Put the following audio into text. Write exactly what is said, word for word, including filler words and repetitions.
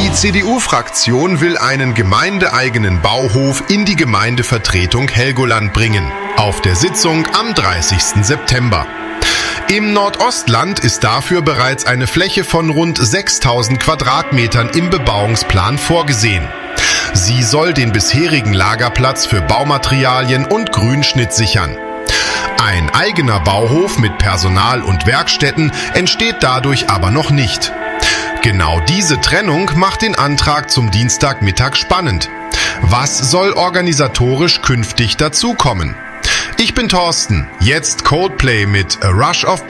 Die C D U-Fraktion will einen gemeindeeigenen Bauhof in die Gemeindevertretung Helgoland bringen. Auf der Sitzung am dreißigsten September. Im Nordostland ist dafür bereits eine Fläche von rund sechstausend Quadratmetern im Bebauungsplan vorgesehen. Sie soll den bisherigen Lagerplatz für Baumaterialien und Grünschnitt sichern. Ein eigener Bauhof mit Personal und Werkstätten entsteht dadurch aber noch nicht. Genau diese Trennung macht den Antrag zum Dienstagmittag spannend. Was soll organisatorisch künftig dazukommen? Ich bin Thorsten, jetzt Coldplay mit A Rush of Blood.